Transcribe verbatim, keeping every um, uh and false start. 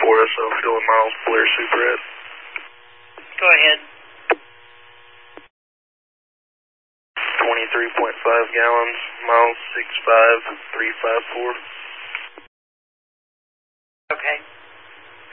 for us, so filling miles Polaris Superette. Go ahead. twenty-three point five gallons, miles six five three five four.